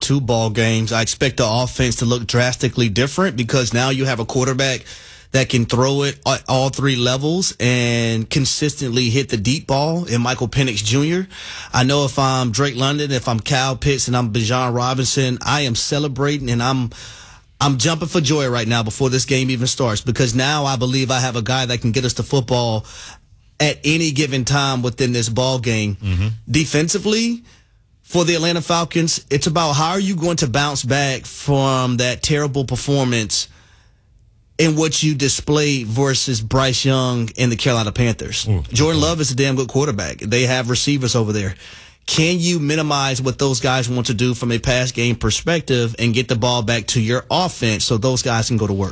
two ball games. I expect the offense to look drastically different because now you have a quarterback that can throw it at all three levels and consistently hit the deep ball in Michael Penix Jr. I know if I'm Drake London, if I'm Kyle Pitts, and I'm Bijan Robinson, I am celebrating and I'm jumping for joy right now before this game even starts because now I believe I have a guy that can get us to football at any given time within this ball game. Defensively, for the Atlanta Falcons, it's about how are you going to bounce back from that terrible performance in what you displayed versus Bryce Young and the Carolina Panthers. Jordan Love is a damn good quarterback. They have receivers over there. Can you minimize what those guys want to do from a pass game perspective and get the ball back to your offense so those guys can go to work?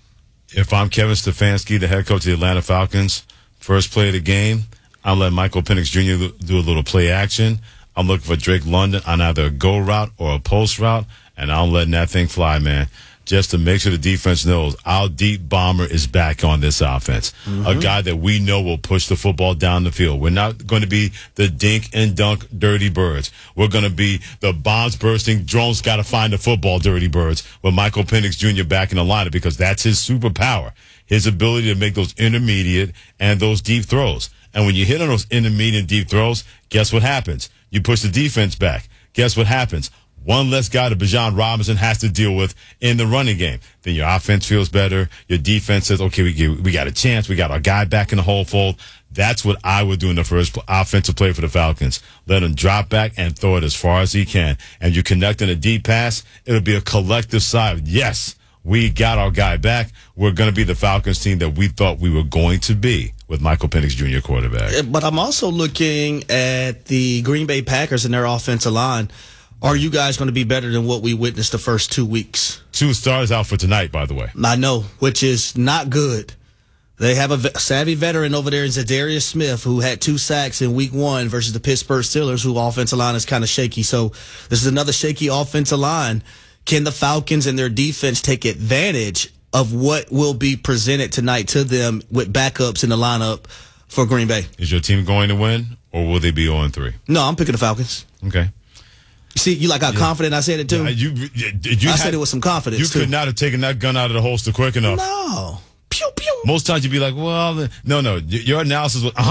If I'm Kevin Stefanski, the head coach of the Atlanta Falcons, first play of the game, I'm letting Michael Penix Jr. do a little play action. I'm looking for Drake London on either a go route or a post route, and I'm letting that thing fly, man, just to make sure the defense knows our deep bomber is back on this offense. A guy that we know will push the football down the field. We're not going to be the dink and dunk dirty birds. We're going to be the bombs bursting, drones got to find the football dirty birds with Michael Penix Jr. back in the lineup because that's his superpower, his ability to make those intermediate and those deep throws. And when you hit on those intermediate and deep throws, guess what happens? You push the defense back. Guess what happens? One less guy that Bijan Robinson has to deal with in the running game. Then your offense feels better. Your defense says, okay, we got a chance. We got our guy back in the whole fold. That's what I would do in the first offensive play for the Falcons. Let him drop back and throw it as far as he can. And you connect in a deep pass, it'll be a collective sigh. Yes, we got our guy back. We're going to be the Falcons team that we thought we were going to be with Michael Penix Jr. quarterback. But I'm also looking at the Green Bay Packers and their offensive line. Are you guys going to be better than what we witnessed the first 2 weeks? 2 stars out for tonight, by the way. I know, which is not good. They have a savvy veteran over there in Zadarius Smith who had 2 sacks in week 1 versus the Pittsburgh Steelers, who offensive line is kind of shaky. So this is another shaky offensive line. Can the Falcons and their defense take advantage of what will be presented tonight to them with backups in the lineup for Green Bay? Is your team going to win, or will they be 0-3? No, I'm picking the Falcons. Okay. See, you like how confident I said it, too? I said it with some confidence, You could not have taken that gun out of the holster quick enough. No. Pew, pew. Most times you'd be like, well, no. Your analysis was,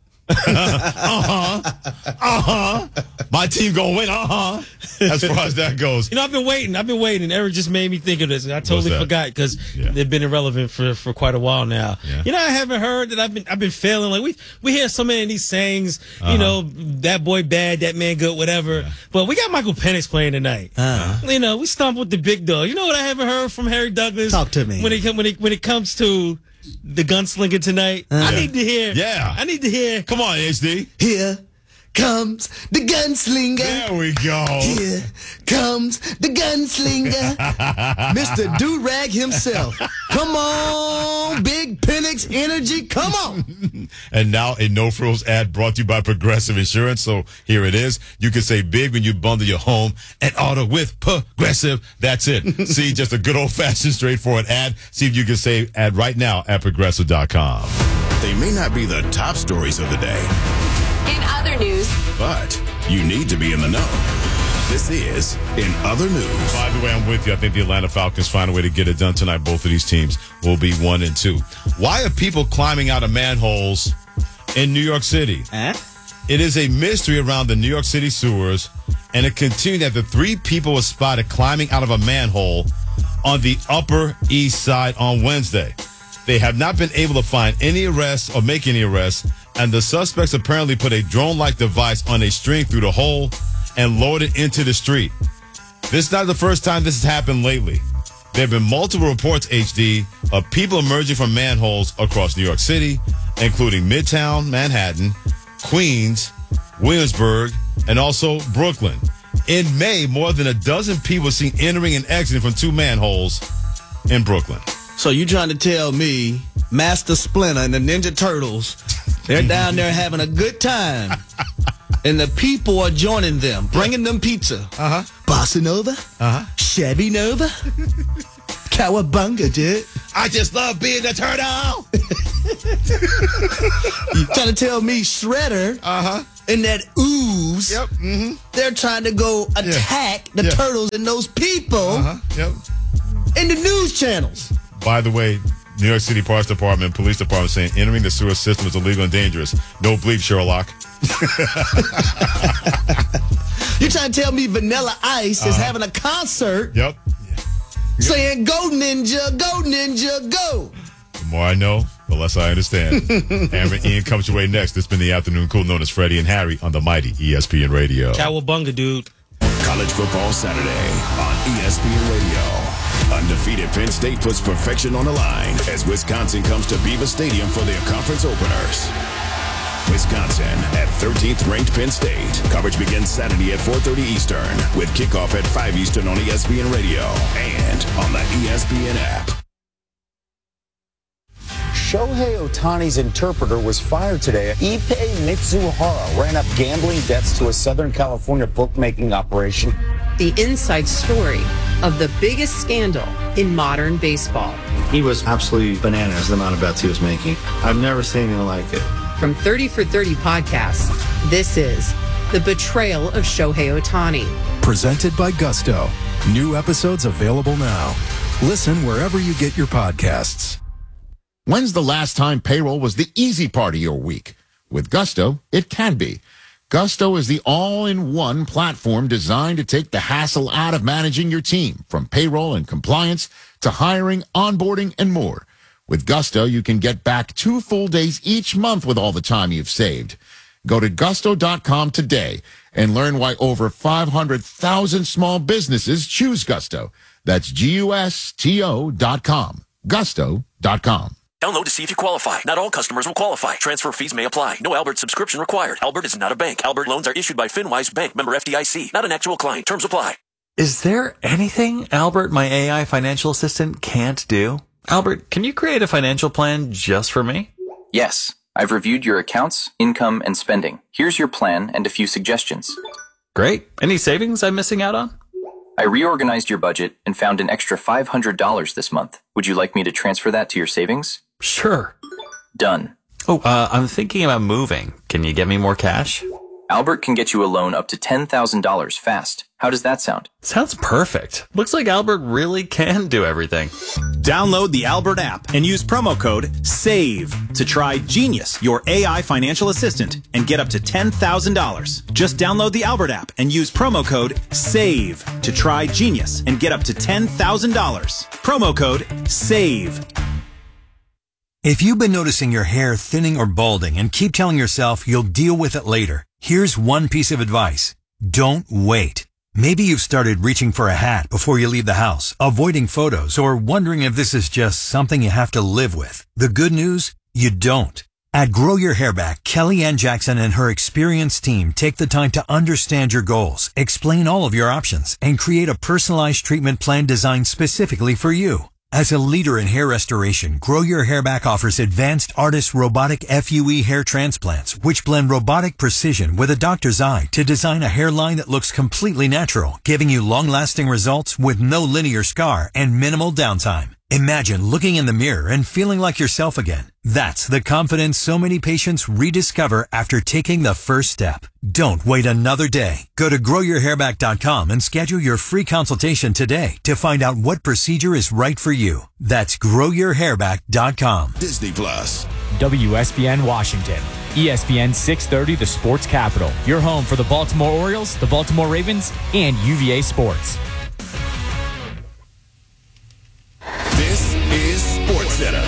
my team gonna win, as far as that goes. You know, I've been waiting. Eric just made me think of this, and I totally forgot because they've been irrelevant for quite a while now. Yeah. You know, I haven't heard that I've been failing. Like we hear so many of these sayings, you know, that boy bad, that man good, whatever. Yeah. But we got Michael Penix playing tonight. You know, we stomped with the big dog. You know what I haven't heard from Harry Douglas? Talk to me. When it comes to the gunslinger tonight. I need to hear. Yeah. I need to hear. Come on, HD. Here comes the gunslinger. There we go. Here comes the gunslinger. Mr. Do-Rag himself. Come on, Big Penix energy. Come on. And now a No Frills ad brought to you by Progressive Insurance. So here it is. You can say big when you bundle your home and auto with Progressive. That's it. See, just a good old-fashioned, straightforward ad. See if you can say ad right now at Progressive.com. They may not be the top stories of the day. In other news, but you need to be in the know. This is In Other News. By the way, I'm with you. I think the Atlanta Falcons find a way to get it done tonight. Both of these teams will be 1-2. Why are people climbing out of manholes in New York City? It is a mystery around the New York City sewers, and it continued after 3 people were spotted climbing out of a manhole on the Upper East Side on Wednesday. They have not been able to find any arrests or make any arrests, and the suspects apparently put a drone-like device on a string through the hole and lowered it into the street. This is not the first time this has happened lately. There have been multiple reports, HD, of people emerging from manholes across New York City, including Midtown, Manhattan, Queens, Williamsburg, and also Brooklyn. In May, more than a dozen people were seen entering and exiting from 2 manholes in Brooklyn. So you trying to tell me Master Splinter and the Ninja Turtles, they're down there having a good time, and the people are joining them, bringing them pizza. Bossa Nova, Chevy Nova, Cowabunga, dude. I just love being a turtle. You trying to tell me Shredder and that ooze news. Yep. Mm-hmm. They're trying to go attack the turtles and those people Yep. in the news channels. By the way, New York City Parks Department, Police Department saying entering the sewer system is illegal and dangerous. No bleep, Sherlock. You trying to tell me Vanilla Ice is having a concert Yep. saying, "Go Ninja, go Ninja, go." The more I know, the less I understand. Amber and Ian comes your way next. This has been the Afternoon Cool, known as Freddie and Harry on the mighty ESPN Radio. Cowabunga, dude. College football Saturday on ESPN Radio. Undefeated Penn State puts perfection on the line as Wisconsin comes to Beaver Stadium for their conference openers. Wisconsin at 13th ranked Penn State. Coverage begins Saturday at 4:30 Eastern with kickoff at 5 Eastern on ESPN Radio and on the ESPN app. Shohei Ohtani's interpreter was fired today. Ippei Mitsuhara ran up gambling debts to a Southern California bookmaking operation. The inside story of the biggest scandal in modern baseball. He was absolutely bananas, the amount of bets he was making. I've never seen anything like it. From 30 for 30 podcasts, this is The Betrayal of Shohei Ohtani. Presented by Gusto. New episodes available now. Listen wherever you get your podcasts. When's the last time payroll was the easy part of your week? With Gusto, it can be. Gusto is the all-in-one platform designed to take the hassle out of managing your team, from payroll and compliance to hiring, onboarding, and more. With Gusto, you can get back 2 full days each month with all the time you've saved. Go to gusto.com today and learn why over 500,000 small businesses choose Gusto. That's GUSTO.com. Gusto.com. Download to see if you qualify. Not all customers will qualify. Transfer fees may apply. No Albert subscription required. Albert is not a bank. Albert loans are issued by FinWise Bank, member FDIC. Not an actual client. Terms apply. Is there anything Albert, my AI financial assistant, can't do? Albert, can you create a financial plan just for me? Yes. I've reviewed your accounts, income, and spending. Here's your plan and a few suggestions. Great. Any savings I'm missing out on? I reorganized your budget and found an extra $500 this month. Would you like me to transfer that to your savings? Sure. Done. Oh, I'm thinking about moving. Can you get me more cash? Albert can get you a loan up to $10,000 fast. How does that sound? Sounds perfect. Looks like Albert really can do everything. Download the Albert app and use promo code SAVE to try Genius, your AI financial assistant, and get up to $10,000. Just download the Albert app and use promo code SAVE to try Genius and get up to $10,000. Promo code SAVE. If you've been noticing your hair thinning or balding and keep telling yourself you'll deal with it later, here's one piece of advice. Don't wait. Maybe you've started reaching for a hat before you leave the house, avoiding photos, or wondering if this is just something you have to live with. The good news? You don't. At Grow Your Hair Back, Kelly Ann Jackson and her experienced team take the time to understand your goals, explain all of your options, and create a personalized treatment plan designed specifically for you. As a leader in hair restoration, Grow Your Hair Back offers advanced ARTIS robotic FUE hair transplants, which blend robotic precision with a doctor's eye to design a hairline that looks completely natural, giving you long-lasting results with no linear scar and minimal downtime. Imagine looking in the mirror and feeling like yourself again. That's the confidence so many patients rediscover after taking the first step. Don't wait another day. Go to growyourhairback.com and schedule your free consultation today to find out what procedure is right for you. That's growyourhairback.com. Disney Plus. WSBN Washington. ESPN 630, the sports capital. Your home for the Baltimore Orioles, the Baltimore Ravens, and UVA Sports. This is SportsCenter.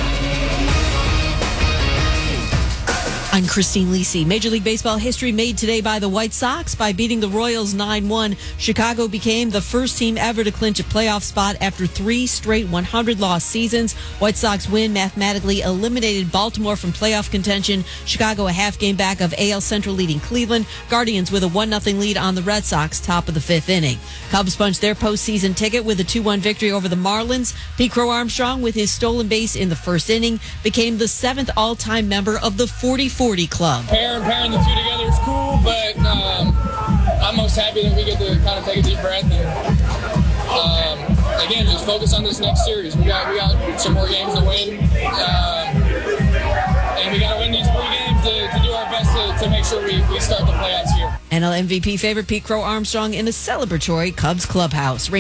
I'm Christine Lisi. Major League Baseball history made today by the White Sox by beating the Royals 9-1. Chicago became the first team ever to clinch a playoff spot after 3 straight 100-loss seasons. White Sox win mathematically eliminated Baltimore from playoff contention. Chicago a half game back of AL Central leading Cleveland. Guardians with a 1-0 lead on the Red Sox, top of the 5th inning. Cubs punched their postseason ticket with a 2-1 victory over the Marlins. Pete Crow Armstrong, with his stolen base in the first inning, became the 7th all-time member of the 40-40 Club. Pairing the two together is cool, but I'm most happy that we get to kind of take a deep breath and again just focus on this next series. We got some more games to win, and we got to win these 3 games to do our best to make sure we start the playoffs here. NL MVP favorite Pete Crow Armstrong in a celebratory Cubs clubhouse.